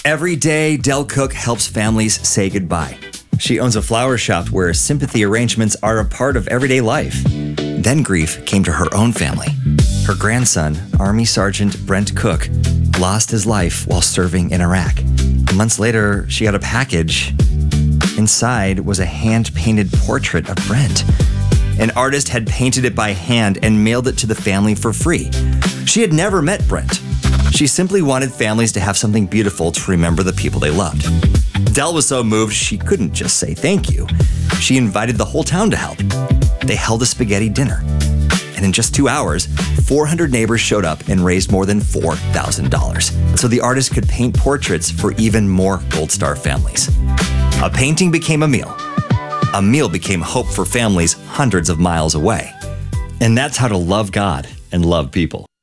Every day, Del Cook helps families say goodbye. She owns a flower shop where sympathy arrangements are a part of everyday life. Then grief came to her own family. Her grandson, Army Sergeant Brent Cook, lost his life while serving in Iraq. Months later, she got a package. Inside was a hand-painted portrait of Brent. An artist had painted it by hand and mailed it to the family for free. She had never met Brent. She simply wanted families to have something beautiful to remember the people they loved. Del was so moved she couldn't just say thank you. She invited the whole town to help. They held a spaghetti dinner. And in just 2 hours, 400 neighbors showed up and raised more than $4,000. So the artist could paint portraits for even more Gold Star families. A painting became a meal. A meal became hope for families hundreds of miles away. And that's how to love God and love people.